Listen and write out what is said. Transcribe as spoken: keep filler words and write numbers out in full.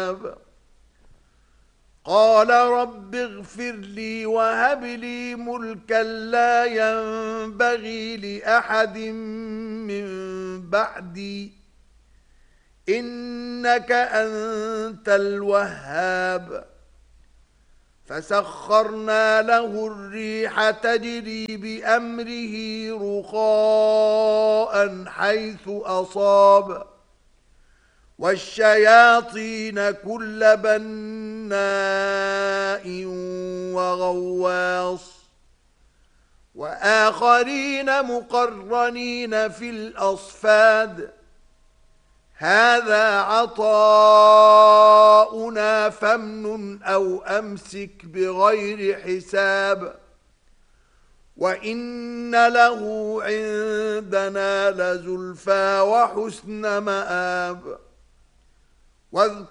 قال رب اغفر لي وهب لي ملكا لا ينبغي لأحد من بعدي إنك أنت الوهاب. فسخرنا له الريح تجري بأمره رخاء حيث أصاب والشياطين كل بناء وغواص وآخرين مقرنين في الأصفاد هذا عطاؤنا فامنن أو أمسك بغير حساب وإن له عندنا لزلفى وحسن مآب. واذكر